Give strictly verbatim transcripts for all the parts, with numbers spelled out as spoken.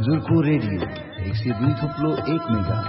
हजुरको रेडियो एक सय दुई थुप्लो एक मेगा।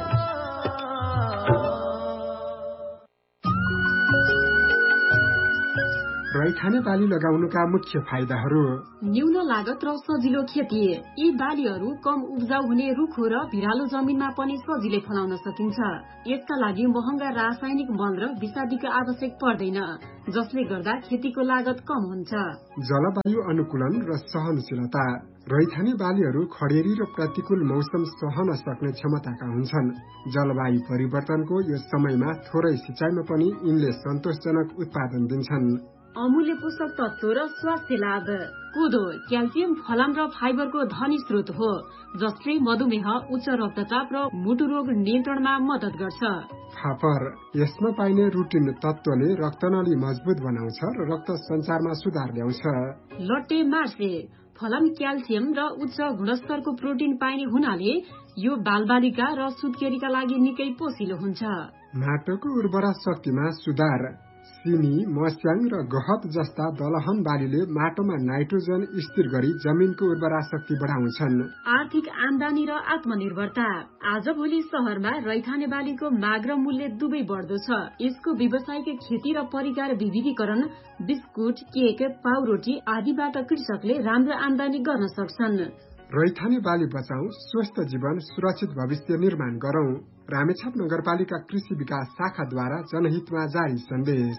रैथाने बाली लगाउनुका मुख्य फाइदाहरू: न्यून लागत र सजिलो खेती। यी बालीहरू कम उब्जाउ हुने रुखो र भिरालो जमिनमा पनि सजिलै फलाउन सकिन्छ। यसका लागि महँगा रासायनिक मल र विषादीको आवश्यक पर्दैन, जसले गर्दा खेतीको लागत कम हुन्छ। जलवायु अनुकूलन र सहनशीलता। रैथाने बालीहरू खडेरी र प्रतिकूल मौसम सहन सक्ने क्षमताका हुन्छन्। जलवायु परिवर्तनको यो समयमा थोरै सिँचाइमा पनि यिनले सन्तोषजनक उत्पादन दिन्छन्। अमूल्य पोषक तत्व र स्वास्थ्य लाभ। कोदो क्याल्सियम, फलाम र फाइबरको धनी स्रोत हो, जसले मधुमेह, उच्च रक्तचाप र मुटु रोग नियन्त्रणमा मद्दत गर्छ। फापर यसमा पाइने रुटिन तत्वले रक्तनली मजबुत बनाउँछ र रक्त सञ्चारमा सुधार ल्याउँछ। लट्टे मार्से फलाम क्याल्सियम र उच्च गुणस्तरको प्रोटिन पाइने हुनाले यो बालबालिका र सुत्केरीका लागि निकै पोसिलो हुन्छ। माटोको उर्वरा शक्तिमा सुधार। सिमी, मस्याङ र गहत जस्ता दलहन बालीले माटोमा नाइट्रोजन स्थिर गरी जमिनको उर्वरा शक्ति बढाउँछन्। आर्थिक आमदानी र आत्मनिर्भरता। आजभोलि शहरमा रैथाने बालीको माग र मूल्य दुवै बढ्दो छ। यसको व्यावसायिक खेती र परिकार विविधीकरण, बिस्कुट, केक, पाउरोटी आदिबाट कृषकले राम्रो आमदानी गर्न सक्छन्। रैथाने बाली बचाऊ, स्वस्थ जीवन, सुरक्षित भविष्य निर्माण गरौं। रामेछाप नगरपालिका कृषि विकास शाखाद्वारा जनहितमा जारी सन्देश।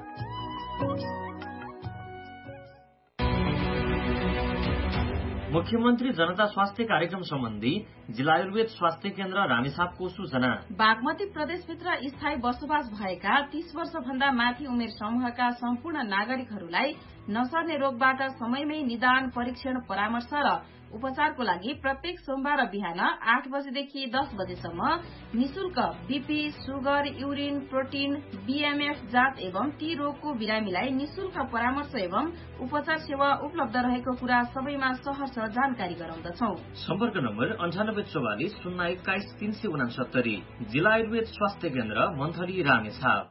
मुख्यमन्त्री जनता स्वास्थ्य कार्यक्रम सम्बन्धी जिल्ला आयुर्वेद स्वास्थ्य केन्द्र रामेछापको सूचना। बागमती प्रदेशभित्र स्थायी बसोबास भएका तीस वर्ष भन्दा माथि उमेर समूहका सम्पूर्ण नागरिकहरूलाई नसर्ने रोगबाट समयमै निदान, परीक्षण, परामर्श र उपचारको लागि प्रत्येक सोमबार बिहान आठ बजेदेखि दस बजेसम्म निशुल्क BP, sugar, urine, protein, BMF जाँच एवं ती रोगको बिरामीलाई निशुल्क परामर्श एवं उपचार सेवा उपलब्ध रहेको कुरा सबैमा सहर्ष जानकारी गराउँदछौ। सम्पर्क नम्बर अन्ठानब्बे चौवालिस शून्य एक्काइस तीन सय उनासत्तरी। जिल्ला आयुर्वेद स्वास्थ्य केन्द्र मन्थली रामेछाप।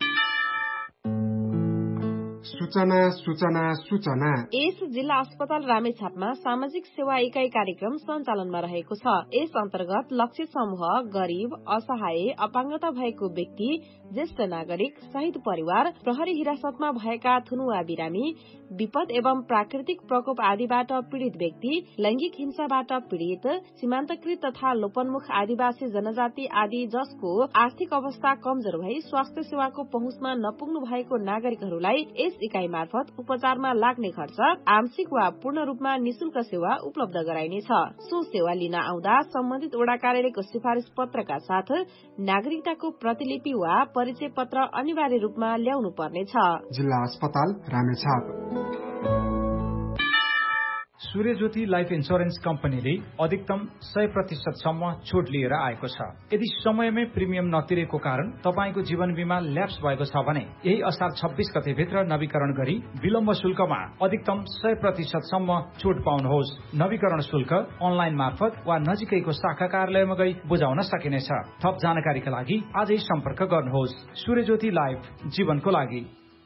सूचना सूचना सूचना। यस जिल्ला अस्पताल रामेछापमा सामाजिक सेवा इकाई कार्यक्रम सञ्चालनमा रहेको छ। यस अन्तर्गत लक्षित समूह, गरीब, असहाय, अपाङ्गता भएको व्यक्ति, ज्येष्ठ नागरिक, शहीद परिवार, प्रहरी हिरासतमा भएका थुनुवा बिरामी, विपद एवं प्राकृतिक प्रकोप आदिबाट पीड़ित व्यक्ति, लैंगिक हिंसाबाट पीड़ित, सीमान्तकृत तथा लोपन्मुख आदिवासी जनजाति आदि जसको आर्थिक अवस्था कमजोर भई स्वास्थ्य सेवाको पहुँचमा नपुग्नु भएको नागरिकहरूलाई यस इकाई मार्फत उपचारमा लाग्ने खर्च आंशिक वा पूर्ण रूपमा निशुल्क सेवा उपलब्ध गराइनेछ। सो सेवा लिन आउँदा सम्बन्धित वडा कार्यालयको सिफारिश पत्रका साथ नागरिकताको प्रतिलिपि वा परिचय पत्र अनिवार्य रूपमा ल्याउनु पर्नेछ। जिल्ला अस्पताल रामेछाप। सूर्यज्योति लाइफ इन्सुरेन्स कम्पनीले अधिकतम सय प्रतिशत सम्म छुट लिएर आएको छ। यदि समयमै प्रिमियम नतिरेको कारण तपाईँको जीवन बीमा ल्याप्स भएको छ भने यही असार छब्बीस गते भित्र नवीकरण गरी विलम्ब शुल्कमा अधिकतम सय प्रतिशत सम्म छुट पाउनुहोस्। नवीकरण शुल्क अनलाइन मार्फत वा नजिकैको शाखा कार्यालयमा गई बुझाउन सकिनेछ। थप जानकारीका लागि आजै सम्पर्क गर्नुहोस्। सूर्यज्योति लाइफ, जीवनको लागि।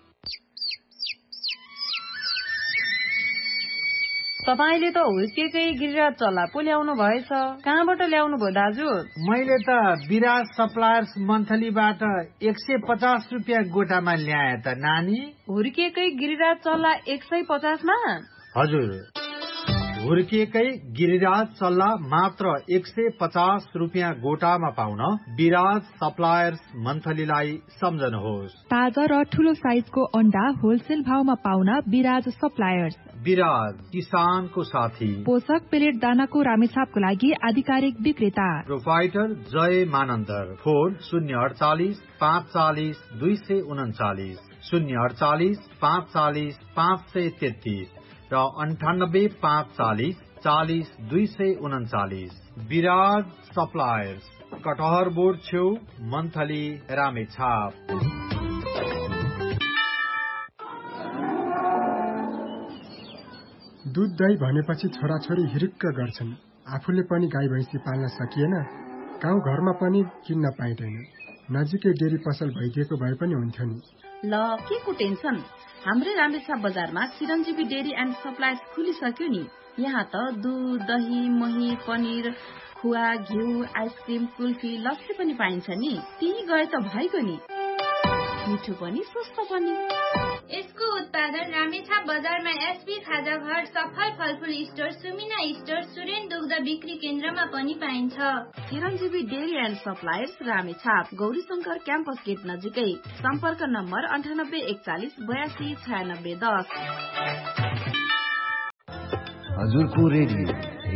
तपाईले त हुर्केकै गिरिराज चल्ला पो ल्याउनु भएछ। कहाँबाट ल्याउनु भयो दाजु? मैले त विराज सप्लायर्स मन्थलीबाट एक सय पचास रुपियाँ गोटामा ल्याए त नानी। हुर्केकै गिरिराज चल्ला एक सय पचासमा? हजुर, हुर्किएकै गिरिराज चल्ला मात्र एक सय पचास रुपियाँ गोटामा पाउन विराज सप्लायर्स मन्थलीलाई सम्झनुहोस्। ताजा र ठूलो साइजको अन्डा होलसेल भावमा पाउन विराज सप्लायर्स। विराज, किसानको साथी। पोषक पेलेट दानाको रामेछापको लागि आधिकारिक विक्रेता। प्रोपाइटर जय मानन्दर। फोन शून्य अडचालिस पाँच चालिस दुई सय उन्चालिस, शून्य अडचालिस पाँच चालिस पाँच सय तेत्तीस र अन्ठानब्बे पाँच चालिस चालिस दुई सय उन्चालिस। विराज सप्लायर्स, कटहर बोर्ड छेउ, मन्थली, रामेछाप। दूध दही भनेपछि छोराछोरी हिरिक्क गर्छन्। आफूले पनि गाई भैँसी पाल्न सकिएन, गाउँ घरमा पनि किन्न पाइँदैन। नजिकै डेरी पसल भइदिएको भए पनि हुन्थ्यो नि। ल के को टेन्सन, हाम्रै रामेछाप बजारमा चिरञ्जीवी डेरी एन्ड सप्लायर्स खुलिसक्यो नि। यहाँ त दूध, दही, मही, पनिर, खुवा, घिउ, आइसक्रिम, कुल्फी, लस्सी पनि पाइन्छ नि। त्यही गए त भइगयो नि। मिठो पनि सस्तो पनि। यसको उत्पादन रामेछाप बजारमा एसपी खाजा घर, सफल फलफुल स्टोर, सुमिना स्टोर, सुरेन दुग्ध बिक्री केन्द्रमा पनि पाइन्छ। चिरञ्जीवी dairy and suppliers Ramechhap, Gauri Shankar campus get नजिकै। सम्पर्क नम्बर अन्ठानब्बे एकचालिस बयासी छयानब्बे दस। हजुरको रेडियो